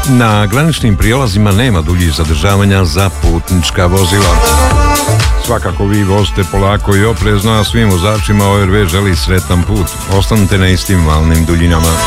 Na graničnim prijelazima nema duljih zadržavanja za putnička vozila. Svakako vi vozite polako i oprezno, a svim vozačima ORV želi sretan put. Ostanite na istim valnim duljinama.